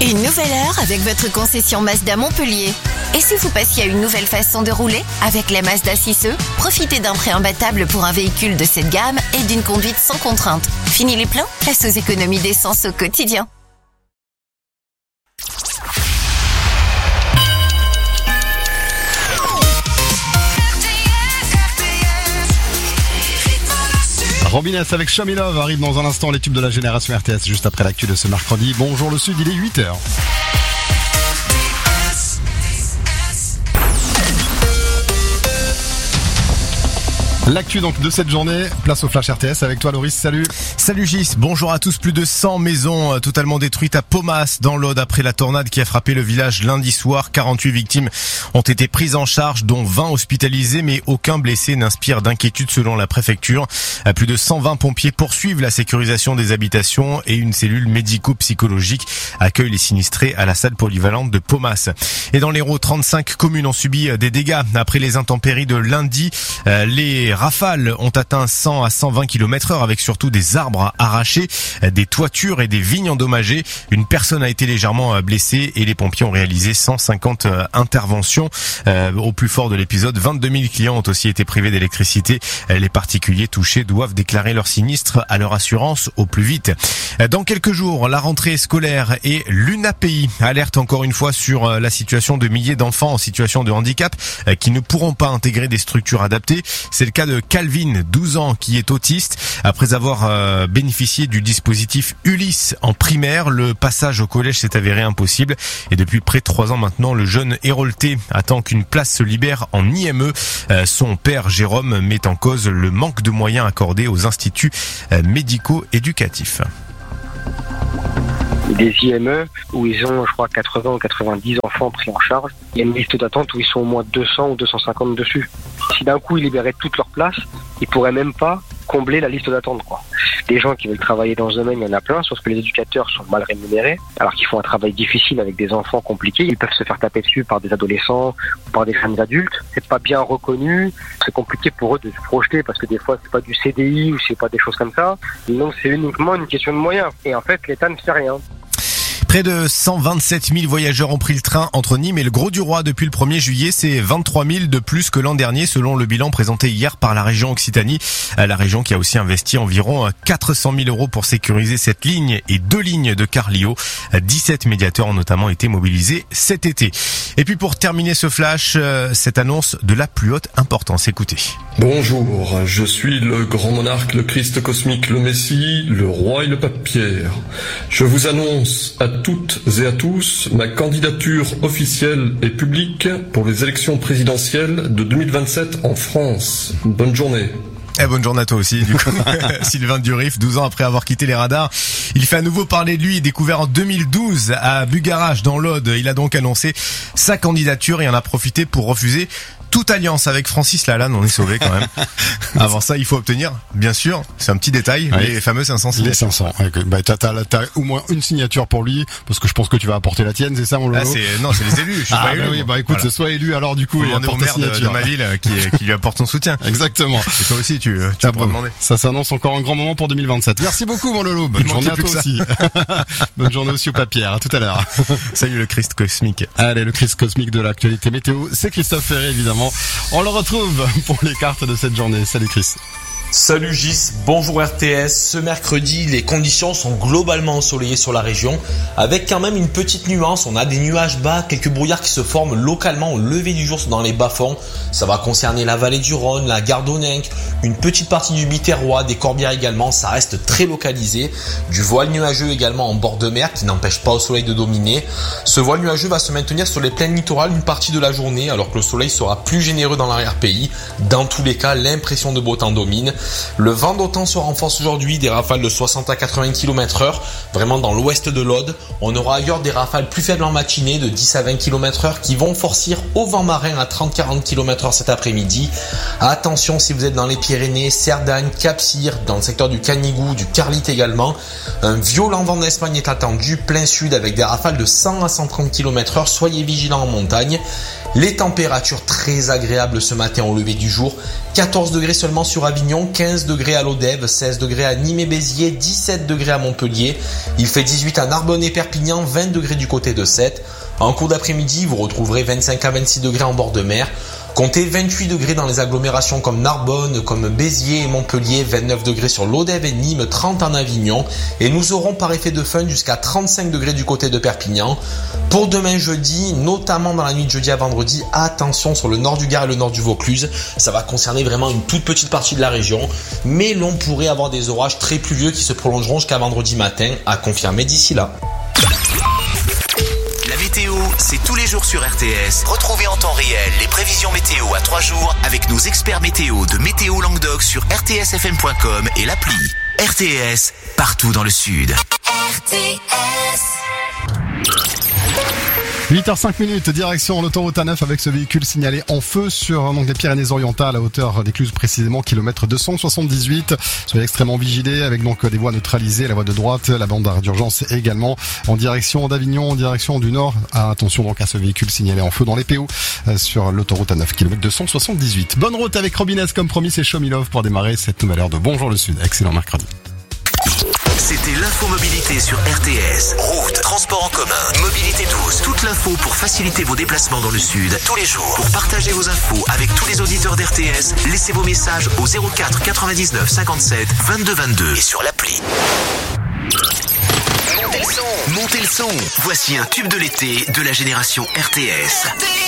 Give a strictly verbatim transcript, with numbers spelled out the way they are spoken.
Une nouvelle heure avec votre concession Mazda Montpellier. Et si vous passiez à une nouvelle façon de rouler? Avec la Mazda six e, profitez d'un prêt imbattable pour un véhicule de cette gamme et d'une conduite sans contrainte. Fini les plans? Place aux économies d'essence au quotidien. Robinès avec Show Me Love arrive dans un instant, les tubes de la génération R T S juste après l'actu de ce mercredi. Bonjour le Sud, il est huit heures. L'actu donc de cette journée, place au Flash R T S avec toi Loris, salut. Salut Gis, bonjour à tous. Plus de cent maisons totalement détruites à Pomas dans l'Aude après la tornade qui a frappé le village lundi soir. quarante-huit victimes ont été prises en charge, dont vingt hospitalisées, mais aucun blessé n'inspire d'inquiétude selon la préfecture. Plus de cent vingt pompiers poursuivent la sécurisation des habitations et une cellule médico-psychologique accueille les sinistrés à la salle polyvalente de Pomas. Et dans l'Hérault, trente-cinq communes ont subi des dégâts après les intempéries de lundi. Les rafales ont atteint cent à cent vingt kilomètres heure avec surtout des arbres arrachés, des toitures et des vignes endommagées. Une personne a été légèrement blessée et les pompiers ont réalisé cent cinquante interventions. Euh, au plus fort de l'épisode, vingt-deux mille clients ont aussi été privés d'électricité. Les particuliers touchés doivent déclarer leur sinistre à leur assurance au plus vite. Dans quelques jours, la rentrée scolaire et l'U N A P I alerte encore une fois sur la situation de milliers d'enfants en situation de handicap qui ne pourront pas intégrer des structures adaptées. C'est le cas de Calvin, douze ans, qui est autiste. Après avoir euh, bénéficié du dispositif Ulysse en primaire, le passage au collège s'est avéré impossible. Et depuis près de trois ans maintenant, le jeune Hérolté attend qu'une place se libère en I M E. Euh, son père, Jérôme, met en cause le manque de moyens accordés aux instituts euh, médico-éducatifs. Des I M E où ils ont, je crois, quatre-vingts ou quatre-vingt-dix enfants pris en charge. Il y a une liste d'attente où ils sont au moins deux cents ou deux cent cinquante dessus. Si d'un coup ils libéraient toutes leurs places, ils pourraient même pas combler la liste d'attente, quoi. Des gens qui veulent travailler dans ce domaine, il y en a plein, sauf que les éducateurs sont mal rémunérés, alors qu'ils font un travail difficile avec des enfants compliqués. Ils peuvent se faire taper dessus par des adolescents ou par des jeunes adultes. C'est pas bien reconnu. C'est compliqué pour eux de se projeter parce que des fois c'est pas du C D I ou c'est pas des choses comme ça. Donc c'est uniquement une question de moyens. Et en fait, l'État ne fait rien. Près de cent vingt-sept mille voyageurs ont pris le train entre Nîmes et le Grau-du-Roi depuis le premier juillet. C'est vingt-trois mille de plus que l'an dernier selon le bilan présenté hier par la région Occitanie. La région qui a aussi investi environ quatre cent mille euros pour sécuriser cette ligne et deux lignes de car Lio. dix-sept médiateurs ont notamment été mobilisés cet été. Et puis pour terminer ce flash, cette annonce de la plus haute importance. Écoutez. Bonjour, je suis le grand monarque, le Christ cosmique, le Messie, le roi et le pape Pierre. Je vous annonce à toutes et à tous ma candidature officielle et publique pour les élections présidentielles de deux mille vingt-sept en France. Bonne journée. Eh, bonne journée à toi aussi, du coup. Sylvain Durif, douze ans après avoir quitté les radars, il fait à nouveau parler de lui. Découvert en deux mille douze à Bugarach dans l'Aude, il a donc annoncé sa candidature et en a profité pour refuser toute alliance avec Francis Lalanne. On est sauvé quand même. Avant ça, il faut obtenir, bien sûr, c'est un petit détail, oui, les fameux cinq cents signatures. Les cinq cents. Bah, t'as, t'as, t'as au moins une signature pour lui, parce que je pense que tu vas apporter la tienne, c'est ça, mon Lolo? Ah, c'est, non, c'est les élus. Je suis ah, pas bah élu. Oui, bah écoute, voilà. Sois élu alors du coup, il apporte ta signature. De, de ma ville qui, qui lui apporte son soutien. Exactement. Et toi aussi, tu, tu pourras demander. Ça s'annonce encore un grand moment pour deux mille vingt-sept. Merci beaucoup, mon Lolo. Bonne journée à toi aussi. Bonne journée aussi au papier. À tout à l'heure. Salut le Christ cosmique. Allez, le Christ cosmique de l'actualité météo. C'est Christophe Ferré, évidemment. On le retrouve pour les cartes de cette journée. Salut Chris. Salut Gis, bonjour R T S. Ce mercredi, les conditions sont globalement ensoleillées sur la région, avec quand même une petite nuance. On a des nuages bas, quelques brouillards qui se forment localement au lever du jour dans les bas-fonds. Ça va concerner la vallée du Rhône, la Gardonninque, une petite partie du Biterrois, des Corbières également. Ça reste très localisé. Du voile nuageux également en bord de mer qui n'empêche pas au soleil de dominer. Ce voile nuageux va se maintenir sur les plaines littorales une partie de la journée, alors que le soleil sera plus généreux dans l'arrière-pays. Dans tous les cas, l'impression de beau temps domine. Le vent d'automne se renforce aujourd'hui, des rafales de soixante à quatre-vingts kilomètres heure, vraiment dans l'ouest de l'Aude. On aura ailleurs des rafales plus faibles en matinée de dix à vingt kilomètres heure qui vont forcir au vent marin à trente à quarante kilomètres heure cet après-midi. Attention si vous êtes dans les Pyrénées, Cerdagne, Cap-Cyr, dans le secteur du Canigou, du Carlit également. Un violent vent d'Espagne est attendu, plein sud avec des rafales de cent à cent trente kilomètres heure. Soyez vigilants en montagne. Les températures très agréables ce matin au lever du jour. quatorze degrés seulement sur Avignon, quinze degrés à Lodève, seize degrés à Nîmes et Béziers, dix-sept degrés à Montpellier. Il fait dix-huit à Narbonne et Perpignan, vingt degrés du côté de Sète. En cours d'après-midi, vous retrouverez vingt-cinq à vingt-six degrés en bord de mer. Comptez vingt-huit degrés dans les agglomérations comme Narbonne, comme Béziers et Montpellier, vingt-neuf degrés sur Lodève et Nîmes, trente en Avignon. Et nous aurons par effet de fun jusqu'à trente-cinq degrés du côté de Perpignan. Pour demain jeudi, notamment dans la nuit de jeudi à vendredi, attention sur le nord du Gard et le nord du Vaucluse. Ça va concerner vraiment une toute petite partie de la région. Mais l'on pourrait avoir des orages très pluvieux qui se prolongeront jusqu'à vendredi matin, à confirmer d'ici là. La météo, c'est tous les jours sur R T S. Retrouvez en temps réel les prévisions météo à trois jours avec nos experts météo de Météo Languedoc sur r t s f m point com et l'appli. R T S, partout dans le sud. R T S. huit heures cinq minutes, direction l'autoroute A neuf avec ce véhicule signalé en feu sur donc, les Pyrénées-Orientales à hauteur d'Écluse précisément, kilomètre deux cent soixante-dix-huit. Soyez extrêmement vigilés avec donc des voies neutralisées, la voie de droite, la bande d'arrêt d'urgence également en direction d'Avignon, en direction du nord. Ah, attention donc à ce véhicule signalé en feu dans les P O euh, sur l'autoroute A neuf, kilomètre deux cent soixante-dix-huit. Bonne route avec Robinez comme promis, c'est Show Me Love pour démarrer cette nouvelle heure de Bonjour le Sud. Excellent mercredi. C'était l'infomobilité sur R T S. Route, transport en commun, mobilité douce. Toute l'info pour faciliter vos déplacements dans le sud tous les jours. Pour partager vos infos avec tous les auditeurs d'R T S, laissez vos messages au zéro quatre quatre-vingt-dix-neuf cinquante-sept vingt-deux vingt-deux et sur l'appli. Montez le son, montez le son. Voici un tube de l'été de la génération R T S.